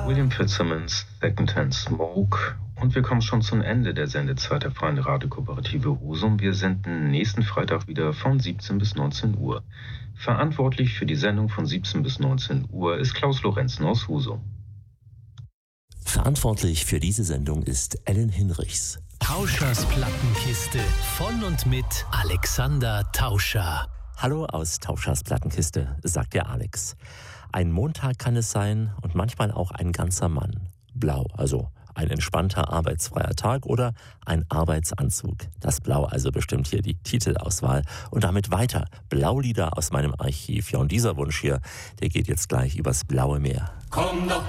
William Fitzsimmons, Secondhand Smoke. Und wir kommen schon zum Ende der Sendezeit der Freien Radiokooperative Husum. Wir senden nächsten Freitag wieder von 17 bis 19 Uhr. Verantwortlich für die Sendung von 17 bis 19 Uhr ist Klaus Lorenzen aus Husum. Verantwortlich für diese Sendung ist Ellen Hinrichs. Tauschers Plattenkiste von und mit Alexander Tauscher. Hallo aus Tauschers Plattenkiste, sagt der Alex. Ein Montag kann es sein und manchmal auch ein ganzer Mann. Blau, also ein entspannter arbeitsfreier Tag oder ein Arbeitsanzug. Das Blau also bestimmt hier die Titelauswahl und damit weiter. Blaulieder aus meinem Archiv. Ja, und dieser Wunsch hier, der geht jetzt gleich übers blaue Meer. Komm doch